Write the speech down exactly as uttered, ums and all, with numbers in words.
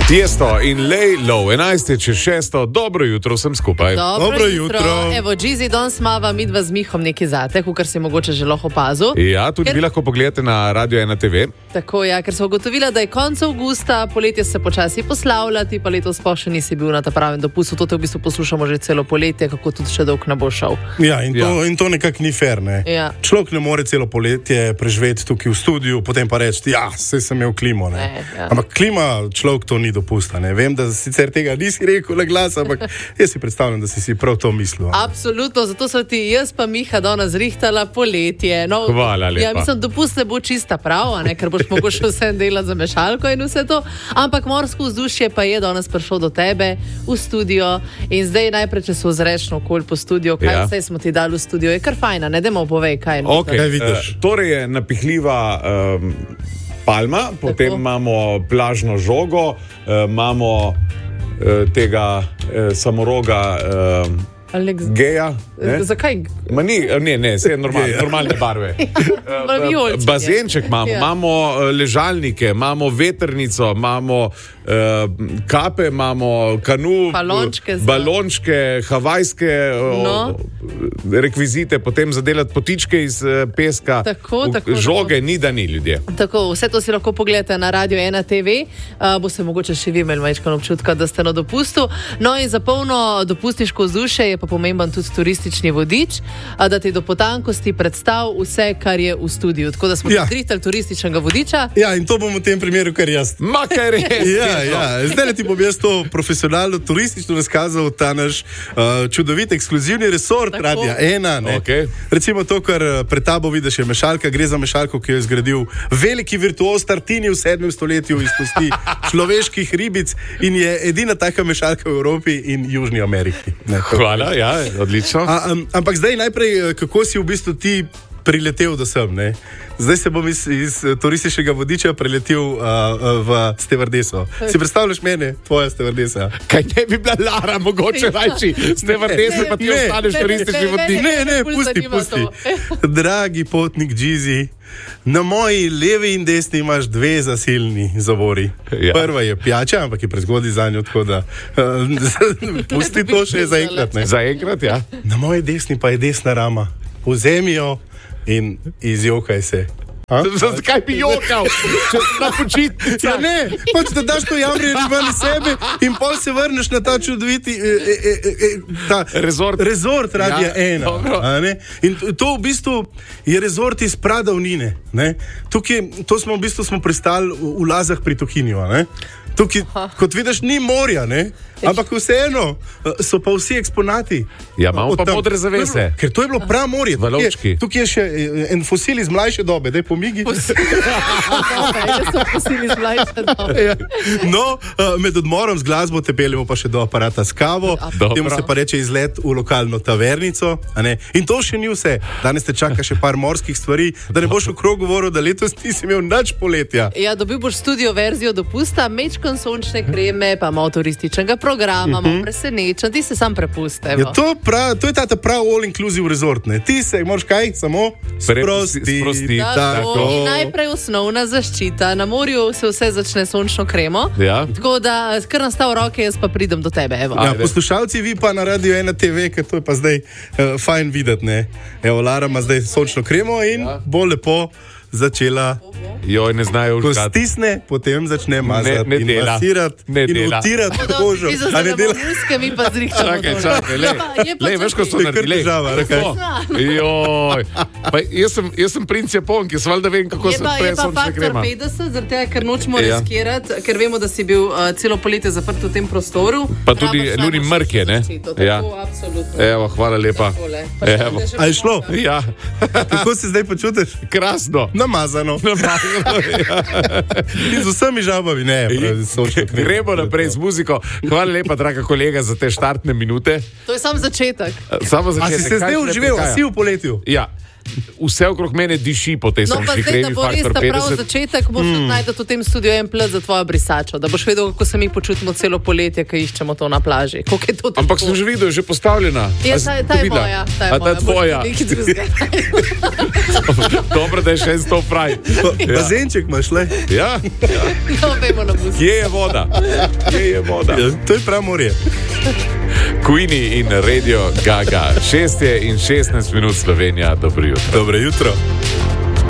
Tiesto in Lej Low, enajst čez šesto, dobro jutro vsem skupaj. Dobro, Dobro jutro. jutro. Evo, Džizi, danes mava midva z Mihom nekaj zate, kar si mogoče že lahko opazil. Ja, tudi Ker- vi lahko pogledate na Radio ena te ve. Tako, ja, ker so ugotovila, da je konec avgusta, poletje se počasi poslavlja, ti pa letos pa še nisi bil na ta pravem dopustu. To te v bistvu poslušamo že celo poletje, kako tudi še dolgo ne bo šel. Ja, in to, Ja. in to nekako ni fair. Ne? Ja. Človek ne more celo poletje preživeti tukaj v studiu, potem pa reči, ja, saj sem imel klimo. Ne? Ne, ja. Ampak klima človek to ni dopusta. Ne? Vem, da sicer tega nisi rekel na glas, ampak jaz si predstavljam, da si si prav to mislil. a? Absolutno, zato so ti jaz pa Miha danes zrihtala poletje. No, Hvala lepa. Ja, mislim, dopust ne bo čista prav, a ne, ker boš mogoče vse delati za mešalko in vse to. Ampak morsko vzdušje pa je danes prišlo do tebe v studio in zdaj najprej, če se ozreš okoli po studiu, kaj Ja. vse smo ti dali v studio, je kar fajna, ne dajmo povej, kaj je. Okay, Kaj vidiš? uh, torej je napihljiva um, palma, potem Tako. imamo plažno žogo, uh, imamo uh, tega uh, samoroga uh, Aleks, geja. Ne? zakaj? Ma ni, ne, ne, vse je normalne, normalne barve. Malo vijoličen je. Bazenček imamo, Ja. imamo eh, ležalnike, imamo vetrnico, imamo uh, kape, imamo kanu, Balončke za- balončke, havajske uh, No. rekvizite, potem zadelati potičke iz uh, peska. Tako, V- tako, Žoge tako. ni, da ni ljudje. Tako, vse to si lahko pogledate na Radio ena te ve, uh, bo se mogoče še vi imeli majčkano občutka, da ste na dopustu. No in za polno dopustniško vzdušje je pa pomemben tudi turistični vodič, a da ti do potankosti predstav vse, kar je v studiu. Tako da smo Ja. ja. zrihtali turističnega vodiča. Ja, in to bom v tem primeru kar jaz. Ma kaj res? Ja, ja. Zdaj ti bom jaz to profesionalno, turistično razkazal, ta naš uh, čudovit, ekskluzivni resort Tako. Radia ena. ne. Okej. Recimo to, kar eh, pred tabo vidiš, je mešalka. Gre za mešalko, ki jo je zgradil veliki virtuoz Tartini v sedmem stoletju iz kosti človeških ribic in je edina taka mešalka v Evropi in Južni Ameriki. Ne, to- Hvala, ja, odlično. A, um, ampak zdaj najprej, eh, kako si v bistvu ti priletel do sem? Ne? Zdaj se bom iz, iz eh, turističnega vodiča preletel uh, uh, v stevardeso. Si predstavljaš mene, tvoja stevardesa? Kaj ne bi bila Lara, mogoče rajši, ste vrtesi, pa ti Ne. ostaneš Ne, turistični ne, vodnik. Ne, ne, Ful pusti, zanima pusti. to. Dragi potnik Džizi, na moji levi in desni imaš dve zasilni zavori. Ja. Prva je pijača, ampak je prezgodaj za njo, tako da uh, pusti to še zaenkrat. ne. Zaenkrat, ja. Na moji desni pa je desna rama. Vzemi jo in izjokaj se. A? Zakaj bi jokal? Če na počitnici. Ja, ne, pač da daš to jamranje ven iz sebe in pol se vrneš na ta čudoviti e, e, e, e, ta Rezort. rezort Radia Ja, ena. dobro. a ne. In to- to v bistvu je rezort iz Pradavnine. Ne. Tukaj, to smo v bistvu smo pristali v, v Lazah pri Tokinju. a ne. Tukaj, kot vidiš, ni morja, ne? Ampak vseeno eh, so pa vsi eksponati. Ja, imamo Od pa tam. modre zavese. Ker to je bilo prav morje. Tukaj je- Valovčki. Tukaj je še eh, en fosil iz mlajše dobe, daj pomigi. Jaz sem posili z mlajše dobe. Ja. No, eh, med odmorom z glasbo te peljemo pa še do aparata s kavo, Dobro. temu se pa reče izlet v lokalno tavernico. a ne. In to še ni vse. Danes te čaka še par morskih stvari, da ne boš v krogu govoril, da letos nisi imel nič poletja. Ja, dobil boš studio verzijo dopusta, mečkon sončne kreme, pa malo turističnega programa, malo presenečen, ti se sam prepusti. Mhm. Ja, to, prav, to je ta ta prav all-inclusive resort. Ne. Ti se moraš kaj, samo Pre- sprosti. sprosti. Tako, in najprej osnovna zaščita. Na morju se vse začne s sončno kremo. Ja. Tako da, kar nastav roke, jaz pa pridem do tebe. Evo. Ja, Ajde. poslušalci, vi pa na Radio ena te ve, ker to je pa zdaj uh, fajn videti. ne. Evo, Lara ima zdaj sončno kremo in ja. bo lepo začela. Joj, ne znajo Ko užgati. stisne, potem začne mazati ne in dela. masirati Ne in dela. utirati kožo. Ti A ne dela? muske, mi pa zrihtamo. Čakaj, čakaj, le. Ja, pa- je pa Le, veš, ko so To je kar naredili. težava, ali kaj? Joj. Pa jaz sem, jaz sem princ Japon, ki sem valjda vem, kako Je se pa, je odpre pa sončna faktor krema. petdeset, zaradi tega, ker nočemo Ja. ja. riskirati, ker vemo, da si bil uh, celo poletje zaprt v tem prostoru. Pa tudi Rabiš Luni najboljšo mrk je, ne? zaščito, Ja. Tako, absolutno. Evo, hvala lepa. Takole. Pa Evo. še- A je šlo? Ja, Kako se zdaj počutiš? krasno. Namazano. In z vsemi žabami, ne, pravi, sončno kremo. Gremo naprej z muziko. Hvala lepa, draga kolega, za te štartne minute. To je sam začetek. Samo A začetek. si se Kaj zdaj še uživel, a prihaja? si v poletju? Ja. vse okrog mene diši po tej No, pa sončni zdaj, da kremi bo res Faktor ta prav petdeset. začetek, moraš mm. najti v tem studiu en plet za tvojo brisačo, da boš vedel, kako se mi počutimo celo poletje, ko iščemo to na plaži. Koliko je to težko. Ampak sem že videl, je že postavljena. Ja, A si ta, ta je videla? moja. Ta je A ta moja. je tvoja. Boš nekaj drugega. Dobro, da je še en stop fraj. Ja. Bazenček imaš, le. Ja, ja. No, vemo na bus. Kje je voda? Kje je voda? Ja, to je prav morje. Queenie in Radio Gaga. šest je in šestnajst minut Slovenija. Dobro jutro. Dobro jutro.